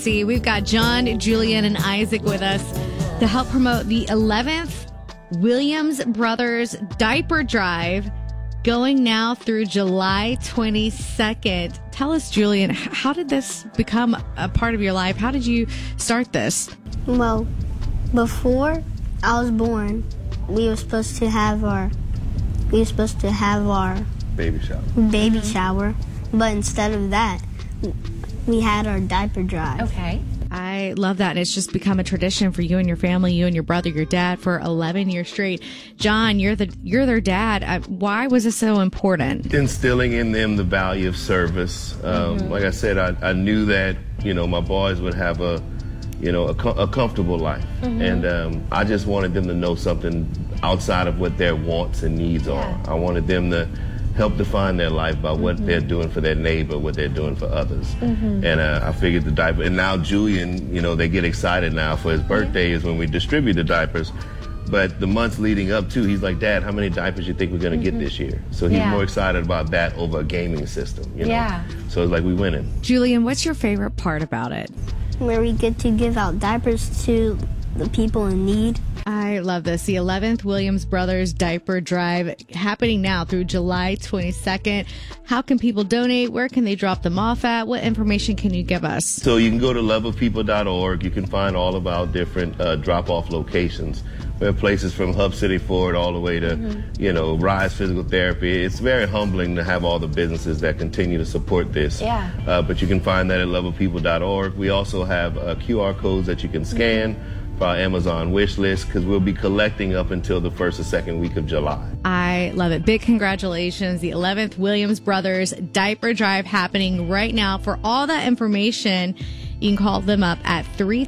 See, we've got John, Julian, and Isaac with us to help promote the 11th Williams Brothers Diaper Drive going now through July 22nd. Tell us, Julian, how did this become a part of your life? How did you start this? Well, before I was born, we were supposed to have our baby shower, but instead of that, we had our diaper drive. Okay. I love that. And it's just become a tradition for you and your family, you and your brother, your dad, for 11 years straight. John, you're their dad. Why was this so important? Instilling in them the value of service. Like I said, I knew that, my boys would have a comfortable life. And I just wanted them to know something outside of what their wants and needs are. I wanted them to help define their life by what they're doing for their neighbor, what they're doing for others. And I figured the diaper, and now Julian, they get excited now for his birthday is when we distribute the diapers. But the months leading up to, he's like, Dad, how many diapers you think we're going to get this year? So he's more excited about that over a gaming system, So it's like we winning. Julian, what's your favorite part about it? Where we get to give out diapers to the people in need. I love this. The 11th Williams Brothers Diaper Drive happening now through July 22nd. How can people donate? Where can they drop them off at? What information can you give us? So you can go to loveofpeople.org. You can find all of our different drop-off locations. We have places from Hub City Ford all the way to, Rise Physical Therapy. It's very humbling to have all the businesses that continue to support this. But you can find that at loveofpeople.org. We also have QR codes that you can scan for our Amazon wish list because we'll be collecting up until the first or second week of July. I love it. Big congratulations. The 11th Williams Brothers Diaper Drive happening right now. For all that information, you can call them up at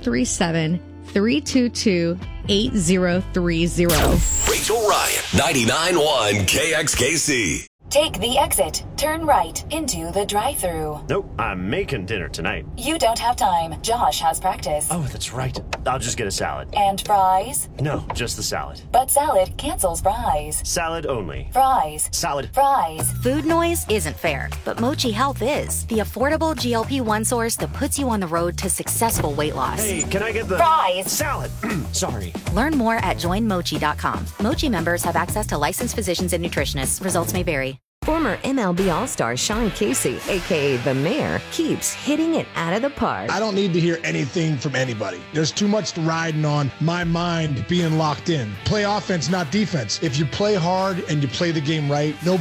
337-322-8030. Rachel Ryan, 99.1 KXKC. Take the exit, turn right into the drive-thru. Nope, I'm making dinner tonight. You don't have time. Josh has practice. Oh, that's right. I'll just get a salad. And fries? No, just the salad. But salad cancels fries. Salad only. Fries. Salad. Fries. Food noise isn't fair, but Mochi Health is. The affordable GLP-1 source that puts you on the road to successful weight loss. Hey, can I get the fries? Salad. Sorry. Learn more at joinmochi.com. Mochi members have access to licensed physicians and nutritionists. Results may vary. Former MLB All-Star Sean Casey, a.k.a. The Mayor, keeps hitting it out of the park. I don't need to hear anything from anybody. There's too much riding on my mind being locked in. Play offense, not defense. If you play hard and you play the game right, nobody